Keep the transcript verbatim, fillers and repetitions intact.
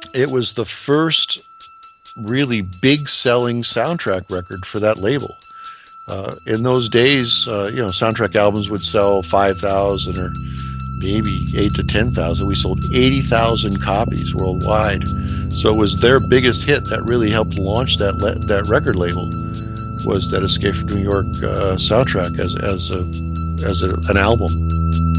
it was the first really big selling soundtrack record for that label. Uh, in those days, uh, you know, soundtrack albums would sell five thousand or maybe eight to ten thousand. We sold eighty thousand copies worldwide. So it was their biggest hit that really helped launch that le- that record label, was that Escape from New York uh, soundtrack as as a as a, an album.